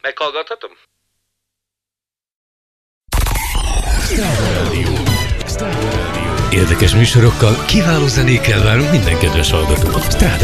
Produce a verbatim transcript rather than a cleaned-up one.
Meghallgathatom? Érdekes műsorokkal, kiváló zenékkel várunk minden kedves hallgatót. Stráda